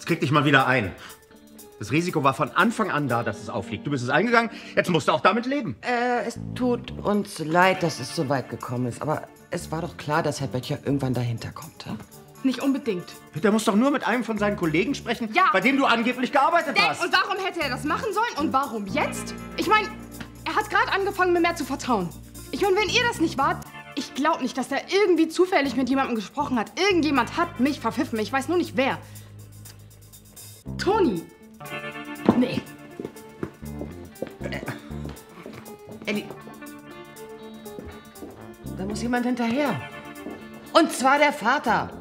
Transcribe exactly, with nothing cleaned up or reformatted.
krieg dich mal wieder ein. Das Risiko war von Anfang an da, dass es auffliegt. Du bist es eingegangen, jetzt musst du auch damit leben. Äh, es tut uns leid, dass es so weit gekommen ist. Aber es war doch klar, dass Herr Böttcher irgendwann dahinter kommt. Ja? Nicht unbedingt. Der muss doch nur mit einem von seinen Kollegen sprechen, ja. bei dem du angeblich gearbeitet Denn, hast. Und warum hätte er das machen sollen? Und warum jetzt? Ich meine, er hat gerade angefangen, mir mehr zu vertrauen. Ich meine, wenn ihr das nicht wart, ich glaube nicht, dass er irgendwie zufällig mit jemandem gesprochen hat. Irgendjemand hat mich verpfiffen. Ich weiß nur nicht, wer. Toni. Nee. Äh, Elli. Da muss jemand hinterher. Und zwar der Vater.